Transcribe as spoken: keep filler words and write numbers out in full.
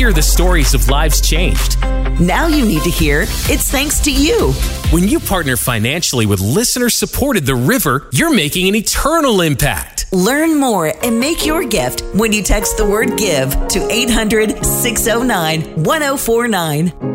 hear the stories of lives changed. Now you need to hear it's thanks to you. When you partner financially with listener-supported The River, you're making an eternal impact. Learn more and make your gift when you text the word GIVE to eight hundred, six oh nine, one oh four nine.